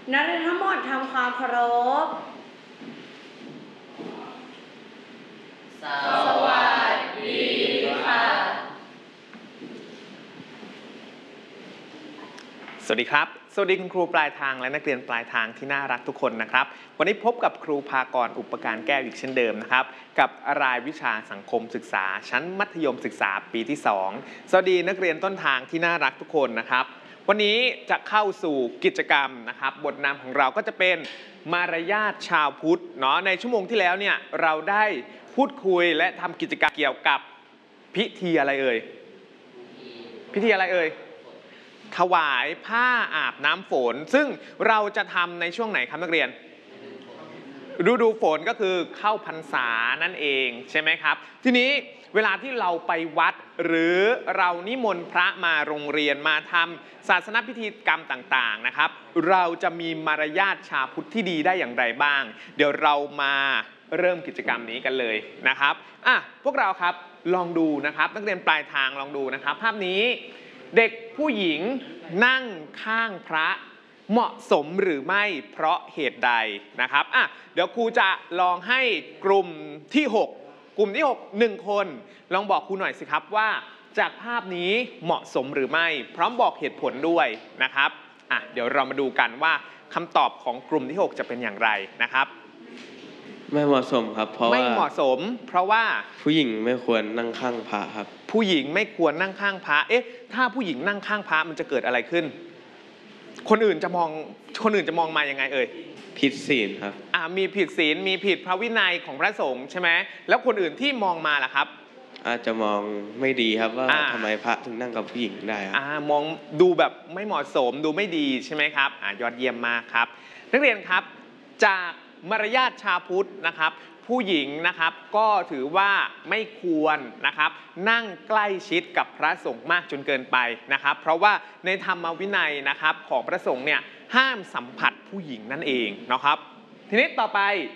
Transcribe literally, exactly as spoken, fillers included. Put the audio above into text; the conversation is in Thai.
นักเรียนทั้งหมดทำความเคารพสวัสดีค่ะสวัสดีครับสวัสดีคุณครูปลายทางและนักเรียนปลายทางที่น่ารักทุกคนนะครับวันนี้พบกับครูภากรอุปการแก้วอีกเช่นเดิมนะครับกับรายวิชาสังคมศึกษาชั้นมัธยมศึกษาปีที่สองสวัสดีนักเรียนต้นทางที่น่ารักทุกคนนะครับวันนี้จะเข้าสู่กิจกรรมนะครับบทนำของเราก็จะเป็นมารยาทชาวพุทธเนาะในชั่วโมงที่แล้วเนี่ยเราได้พูดคุยและทำกิจกรรมเกี่ยวกับพิธีอะไรเอ่ยพิธีอะไรเอ่ยถวายผ้าอาบน้ำฝนซึ่งเราจะทำในช่วงไหนครับนักเรียนฤดูฝนก็คือเข้าพรรษานั่นเองใช่ไหมครับทีนี้เวลาที่เราไปวัดหรือเรานิมนต์พระมาโรงเรียนมาทำศาสนพิธีกรรมต่างๆนะครับเราจะมีมารยาทชาวพุทธที่ดีได้อย่างไรบ้างเดี๋ยวเรามาเริ่มกิจกรรมนี้กันเลยนะครับอ่ะพวกเราครับลองดูนะครับนักเรียนปลายทางลองดูนะครับภาพนี้เด็กผู้หญิงนั่งข้างพระเหมาะสมหรือไม่เพราะเหตุใดนะครับอ่ะเดี๋ยวครูจะลองให้กลุ่มที่หกกลุ่มที่หก หนึ่งคนลองบอกครูหน่อยสิครับว่าจากภาพนี้เหมาะสมหรือไม่พร้อมบอกเหตุผลด้วยนะครับอ่ะเดี๋ยวเรามาดูกันว่าคำตอบของกลุ่มที่หกจะเป็นอย่างไรนะครับไม่เหมาะสมครับเพราะว่าไม่เหมาะสมเพราะว่าผู้หญิงไม่ควรนั่งข้างพระครับผู้หญิงไม่ควรนั่งข้างพระเอ๊ะถ้าผู้หญิงนั่งข้างพระมันจะเกิดอะไรขึ้นคนอื่นจะมองคนอื่นจะมองมายังไงเอ่ยผิดศีลครับอ่ามีผิดศีลมีผิดพระวินัยของพระสงฆ์ใช่ไหมแล้วคนอื่นที่มองมาล่ะครับอาจจะมองไม่ดีครับว่าทำไมพระถึงนั่งกับผู้หญิงได้ครับอ่ามองดูแบบไม่เหมาะสมดูไม่ดีใช่ไหมครับอ่ายอดเยี่ยมมากครับนักเรียนครับจากมารยาทชาวพุทธนะครับผู้หญิงนะครับก็ถือว่าไม่ควรนะครับนั่งใกล้ชิดกับพระสงฆ์มากจนเกินไปนะครับเพราะว่าในธรรมวินัยนะครับของพระสงฆ์เนี่ยห้ามสัมผัสผู้หญิงนั่นเองนะครับทีนี้ต่อไป